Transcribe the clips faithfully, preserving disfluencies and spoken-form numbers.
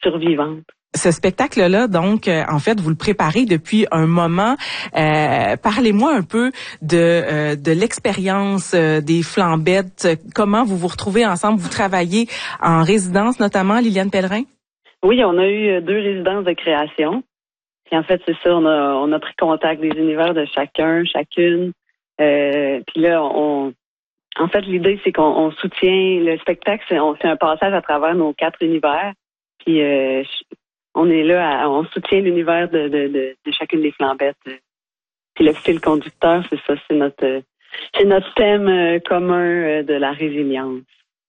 survivante. Ce spectacle-là, donc, euh, en fait, vous le préparez depuis un moment. Euh, parlez-moi un peu de euh, de l'expérience euh, des Flambettes. Comment vous vous retrouvez ensemble? Vous travaillez en résidence, notamment, Liliane Pellerin? Oui, on a eu deux résidences de création. Puis en fait, c'est ça, on a on a pris contact des univers de chacun, chacune. Euh, puis là, on en fait, l'idée, c'est qu'on on soutient le spectacle, c'est, on, c'est un passage à travers nos quatre univers. Puis euh, on est là, à, on soutient l'univers de, de, de, de chacune des Flambettes. Puis le fil conducteur, c'est ça, c'est notre c'est notre thème euh, commun euh, de la résilience.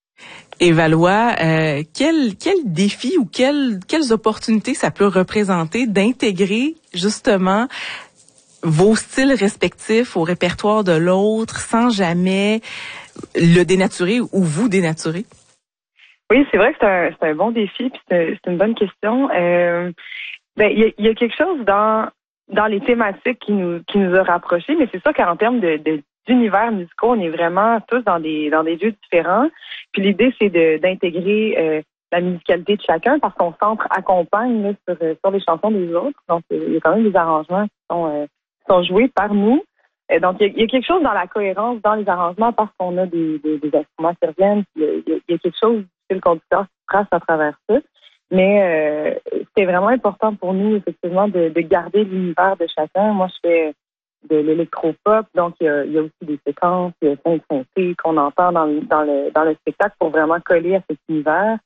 Et Valois, euh, quel quel défi ou quelles quelles opportunités ça peut représenter d'intégrer justement vos styles respectifs au répertoire de l'autre sans jamais le dénaturer ou vous dénaturer? Oui, c'est vrai que c'est un, c'est un bon défi, puis c'est, c'est une bonne question. Euh, ben, il y a, y a quelque chose dans dans les thématiques qui nous qui nous a rapprochés, mais c'est sûr qu'en termes de, de d'univers musicaux, on est vraiment tous dans des dans des lieux différents. Puis l'idée, c'est de d'intégrer euh, la musicalité de chacun parce qu'on s'entre-accompagne là, sur sur les chansons des autres. Donc, il y a quand même des arrangements qui sont euh, qui sont joués par nous. Euh, donc, il y, y a quelque chose dans la cohérence dans les arrangements parce qu'on a des, des, des instruments qui reviennent. Il y, y, y a quelque chose que le conducteur qui trace à travers ça. Mais euh, c'était vraiment important pour nous, effectivement, de, de garder l'univers de chacun. Moi, je fais de l'électropop, donc il y a, il y a aussi des séquences, il y a cinq synthés qu'on entend dans, dans, le, dans le spectacle pour vraiment coller à cet univers.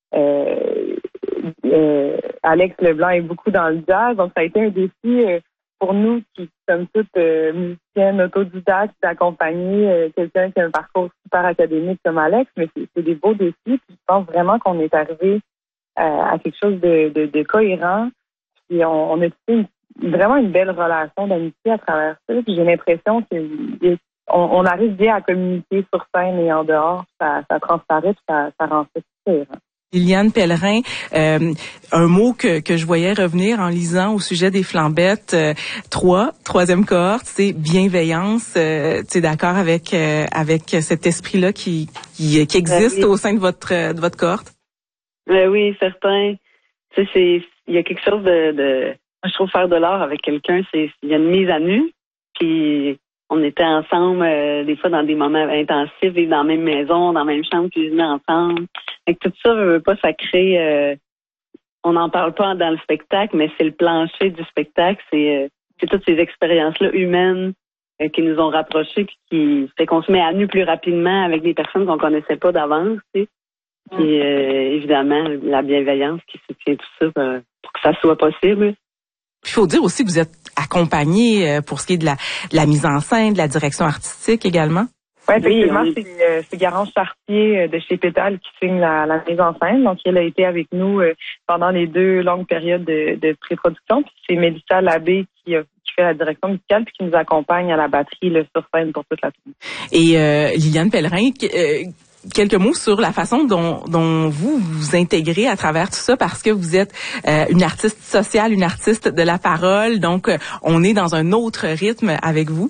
Euh, euh, Alex Leblanc est beaucoup dans le jazz, donc ça a été un défi euh, pour nous qui sommes toutes euh, musiciennes autodidactes d'accompagner euh, quelqu'un qui a un parcours super académique comme Alex, mais c'est, c'est des beaux défis. Puis je pense vraiment qu'on est arrivé euh, à quelque chose de, de, de cohérent. Puis on, on a fait une, vraiment une belle relation d'amitié à travers ça. Puis j'ai l'impression qu'on on arrive bien à communiquer sur scène et en dehors. Ça, ça transparaît, puis ça, ça rend ça cohérent. Liliane Pellerin, euh, un mot que, que je voyais revenir en lisant au sujet des Flambettes, euh, trois, troisième cohorte, c'est bienveillance. Euh, tu es d'accord avec euh, avec cet esprit-là qui qui, qui existe oui. au sein de votre de votre cohorte? Euh, oui, certain. Tu sais, c'est il y a quelque chose de, de je trouve faire de l'art avec quelqu'un, c'est il y a une mise à nu, puis on était ensemble euh, des fois dans des moments intensifs, et dans la même maison, dans la même chambre, cuisiner ensemble. Fait que tout ça, veut pas, ça crée. Euh, on n'en parle pas dans le spectacle, mais c'est le plancher du spectacle. C'est, euh, c'est toutes ces expériences-là humaines euh, qui nous ont rapprochés, puis qui fait qu'on se met à nu plus rapidement avec des personnes qu'on connaissait pas d'avance. Tu sais. Puis euh, évidemment, la bienveillance qui soutient tout ça euh, pour que ça soit possible. Il faut dire aussi que vous êtes accompagné pour ce qui est de la, de la mise en scène, de la direction artistique également. Ouais, effectivement, oui, c'est, euh, c'est Garance Chartier de chez Pétale qui signe la, la mise en scène. Donc, elle a été avec nous euh, pendant les deux longues périodes de, de pré-production. Puis c'est Mélissa Labbé qui, a, qui fait la direction musicale puis qui nous accompagne à la batterie là, sur scène pour toute la tournée. Et euh, Liliane Pellerin, euh, quelques mots sur la façon dont, dont vous vous intégrez à travers tout ça parce que vous êtes euh, une artiste sociale, une artiste de la parole. Donc, euh, on est dans un autre rythme avec vous.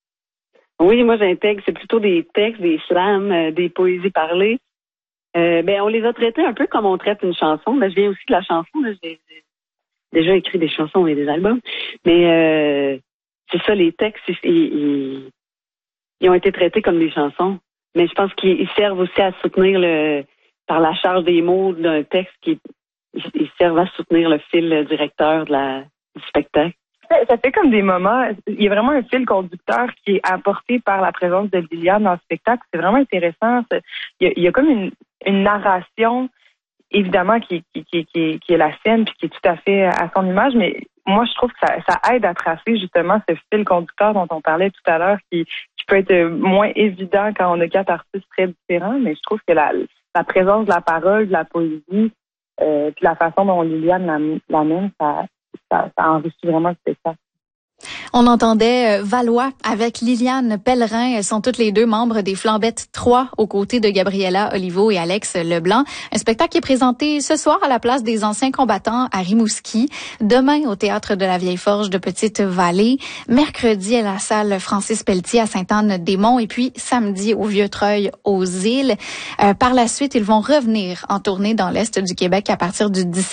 Oui, moi j'intègre, c'est plutôt des textes, des slams, euh, des poésies parlées. Euh, ben on les a traités un peu comme on traite une chanson. Ben, je viens aussi de la chanson, là, j'ai, j'ai déjà écrit des chansons et des albums. Mais euh, c'est ça, les textes, ils, ils, ils ont été traités comme des chansons. Mais je pense qu'ils servent aussi à soutenir le par la charge des mots d'un texte qui ils servent à soutenir le fil directeur de la, du spectacle. Ça fait comme des moments, il y a vraiment un fil conducteur qui est apporté par la présence de Liliane dans le spectacle. C'est vraiment intéressant. Il y a, il y a comme une, une narration, évidemment, qui, qui, qui, qui, qui est la sienne puis qui est tout à fait à son image, mais moi, je trouve que ça, ça aide à tracer justement ce fil conducteur dont on parlait tout à l'heure, qui, qui peut être moins évident quand on a quatre artistes très différents, mais je trouve que la, la présence de la parole, de la poésie, euh, puis la façon dont Liliane l'amène, ça Ça, ça enrichit vraiment le spectacle. On entendait Valois avec Liliane Pellerin. Elles sont toutes les deux membres des Flambettes trois aux côtés de Gabriella Olivo et Alex Leblanc. Un spectacle qui est présenté ce soir à la place des anciens combattants à Rimouski, demain au Théâtre de la Vieille Forge de Petite-Vallée, mercredi à la salle Francis Pelletier à Sainte-Anne-des-Monts et puis samedi au Vieux-Treuil aux Îles. Euh, par la suite, ils vont revenir en tournée dans l'Est du Québec à partir du dix-sept